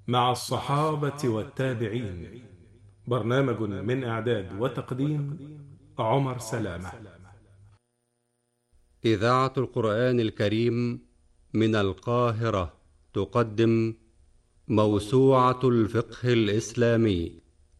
مع الصحابة والتابعين. برنامج من إعداد وتقديم عمر سلامة. إذاعة القرآن الكريم من القاهرة تقدم موسوعة الفقه الإسلامي.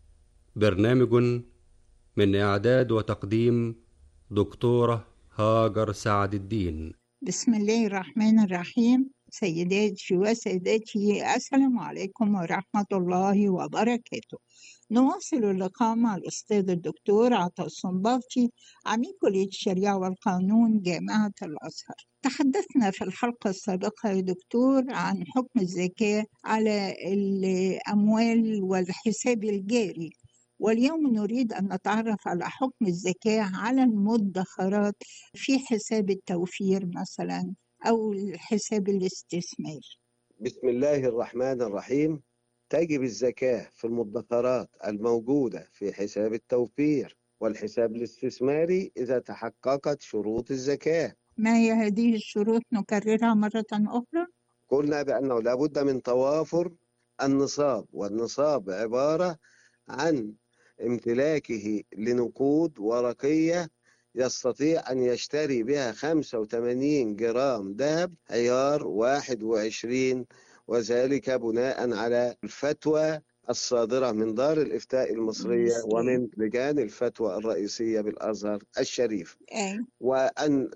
برنامج من إعداد وتقديم دكتورة هاجر سعد الدين. بسم الله الرحمن الرحيم. سيداتي وسادتي، السلام عليكم ورحمة الله وبركاته. نواصل اللقاء مع الأستاذ الدكتور عطا الصنباطي، عميد كلية الشريعة والقانون جامعة الأزهر. تحدثنا في الحلقة السابقة يا دكتور عن حكم الزكاة على الأموال والحساب الجاري، واليوم نريد أن نتعرف على حكم الزكاة على المدخرات في حساب التوفير مثلا أو الحساب الاستثمار. بسم الله الرحمن الرحيم. تجب الزكاة في المدخرات الموجودة في حساب التوفير والحساب الاستثماري إذا تحققت شروط الزكاة. ما هي هذه الشروط؟ نكررها مرة أخرى. قلنا بأنه لابد من توافر النصاب، والنصاب عبارة عن امتلاكه لنقود ورقية يستطيع أن يشتري بها 85 جرام ذهب عيار 21، وذلك بناء على الفتوى الصادرة من دار الإفتاء المصرية ومن لجان الفتوى الرئيسية بالأزهر الشريف. وأن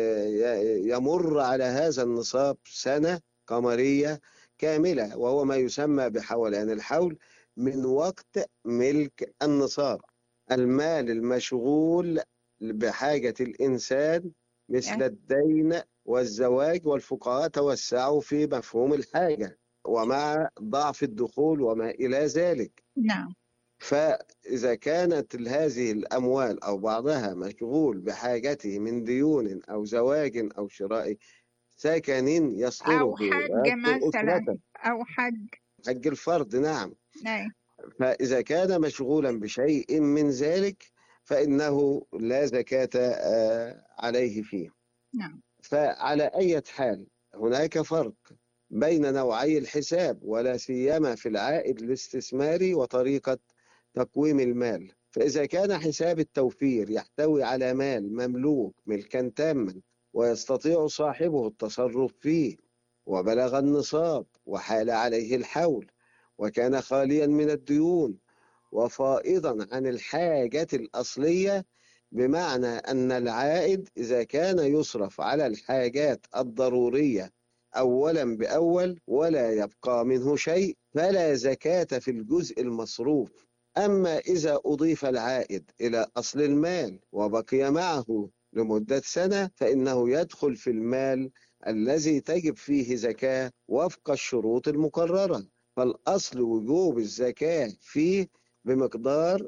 يمر على هذا النصاب سنة قمرية كاملة، وهو ما يسمى بحولان الحول من وقت ملك النصاب. المال المشغول بحاجة الإنسان مثل الدين والزواج، والفقهاء توسعوا في مفهوم الحاجة ومع ضعف الدخول وما إلى ذلك. نعم. فإذا كانت هذه الأموال أو بعضها مشغول بحاجته من ديون أو زواج أو شراء سكن يستره أو حج مثلا، أو حج الفرد. نعم. نعم. فإذا كان مشغولا بشيء من ذلك فإنه لا زكاة عليه فيه. نعم. فعلى أي حال هناك فرق بين نوعي الحساب، ولا سيما في العائد الاستثماري وطريقة تقويم المال. فإذا كان حساب التوفير يحتوي على مال مملوك ملكا تاما ويستطيع صاحبه التصرف فيه وبلغ النصاب وحال عليه الحول وكان خاليا من الديون وفائضا عن الحاجة الأصلية، بمعنى أن العائد إذا كان يصرف على الحاجات الضرورية أولا بأول ولا يبقى منه شيء فلا زكاة في الجزء المصروف. أما إذا أضيف العائد إلى أصل المال وبقي معه لمدة سنة فإنه يدخل في المال الذي تجب فيه زكاة وفق الشروط المقررة. فالأصل وجوب الزكاة فيه بمقدار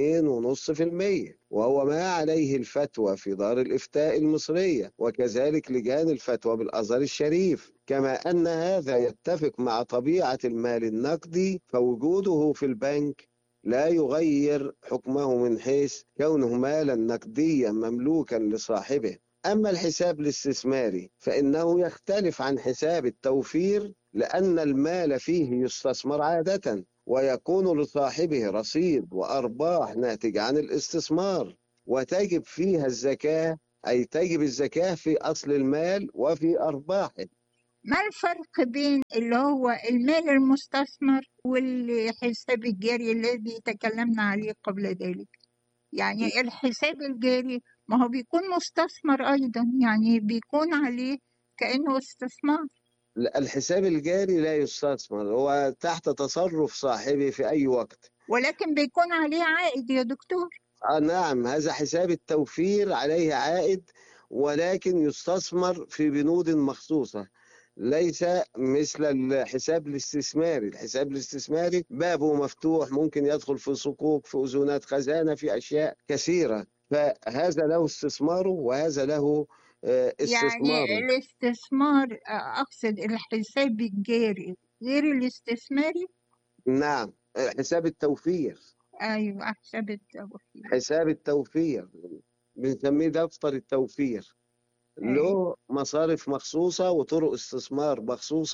2.5%، وهو ما عليه الفتوى في دار الإفتاء المصرية وكذلك لجان الفتوى بالأزهر الشريف. كما أن هذا يتفق مع طبيعة المال النقدي، فوجوده في البنك لا يغير حكمه من حيث كونه مالا نقديا مملوكا لصاحبه. أما الحساب الاستثماري فإنه يختلف عن حساب التوفير، لأن المال فيه يستثمر عادة ويكون لصاحبه رصيد وأرباح ناتجة عن الاستثمار، وتجب فيها الزكاة، أي تجب الزكاة في أصل المال وفي أرباحه. ما الفرق بين اللي هو المال المستثمر والحساب الجاري الذي تكلمنا عليه قبل ذلك؟ يعني الحساب الجاري ما هو بيكون مستثمر أيضا، يعني بيكون عليه كأنه استثمار. الحساب الجاري لا يستثمر، هو تحت تصرف صاحبه في أي وقت، ولكن بيكون عليه عائد يا دكتور. نعم. هذا حساب التوفير عليه عائد، ولكن يستثمر في بنود مخصوصة، ليس مثل الحساب الاستثماري. الحساب الاستثماري بابه مفتوح، ممكن يدخل في صكوك، في أذونات خزانة، في أشياء كثيرة. فهذا له استثماره وهذا له يعني استثماره. الاستثمار، أقصد الحساب الجاري غير الاستثماري. نعم. حساب التوفير. أيوة، حساب التوفير. حساب التوفير بنسميه دفتر التوفير، أيوة. له مصارف مخصوصة وطرق استثمار مخصوصة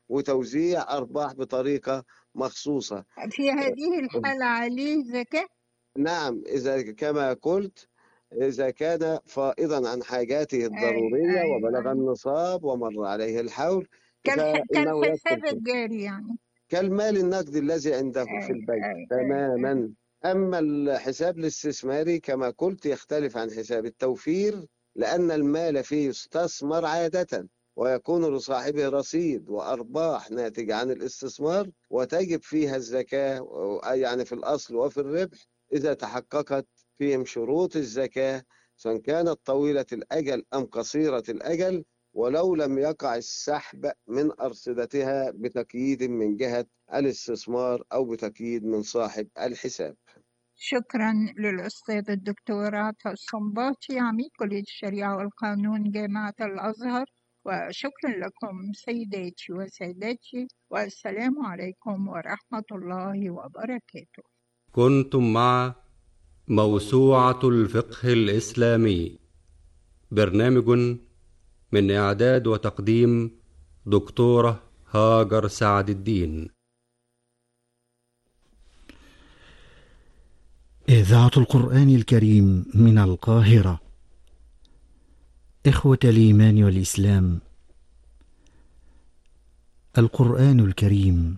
وتوزيع أرباح بطريقة مخصوصة. في هذه الحالة عليه زكاة؟ نعم، إذا كما قلت إذا كان فائضا عن حاجاته الضرورية وبلغ النصاب ومر عليه الحول فإنه كالحساب يدخل الجاري يعني، كالمال النقدي الذي عنده في البيت تماما. أما الحساب الاستثماري كما قلت يختلف عن حساب التوفير، لأن المال فيه يستثمر عادة ويكون لصاحبه رصيد وأرباح ناتجة عن الاستثمار، وتجب فيها الزكاة يعني في الأصل وفي الربح إذا تحققت فيهم شروط الزكاة، سواء كانت طويلة الأجل أم قصيرة الأجل، ولو لم يقع السحب من أرصدتها بتقييد من جهة الاستثمار أو بتقييد من صاحب الحساب. شكرا للأستاذ الدكتور عطا الصنباطي عميد كلية الشريعة والقانون جامعة الأزهر، وشكرا لكم سيداتي وسادتي، والسلام عليكم ورحمة الله وبركاته. كنتم مع موسوعة الفقه الإسلامي، برنامج من إعداد وتقديم دكتورة هاجر سعد الدين. إذاعة القرآن الكريم من القاهرة. إخوة الإيمان والإسلام، القرآن الكريم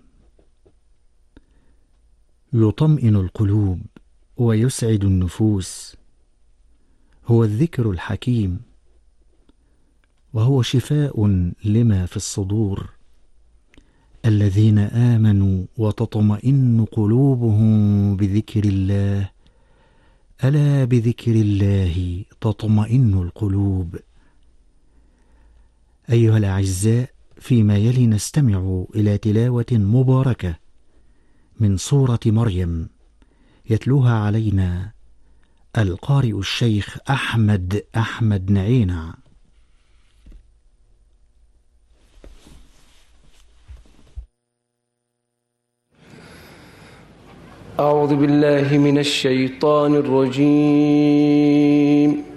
يطمئن القلوب ويسعد النفوس، هو الذكر الحكيم، وهو شفاء لما في الصدور. الذين آمنوا وتطمئن قلوبهم بذكر الله، ألا بذكر الله تطمئن القلوب. أيها الأعزاء، فيما يلي نستمع إلى تلاوة مباركة من سورة مريم، يتلوها علينا القارئ الشيخ أحمد نعينع. أعوذ بالله من الشيطان الرجيم.